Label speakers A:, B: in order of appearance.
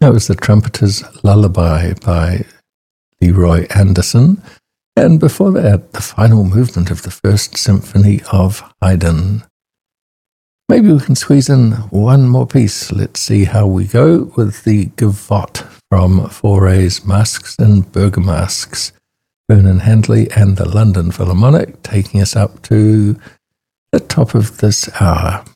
A: That was The Trumpeter's Lullaby by Leroy Anderson. And before that, the final movement of the First Symphony of Haydn. Maybe we can squeeze in one more piece. Let's see how we go with the Gavotte from Fauré's Masques and Bergamasques. Vernon Handley and the London Philharmonic taking us up to the top of this hour.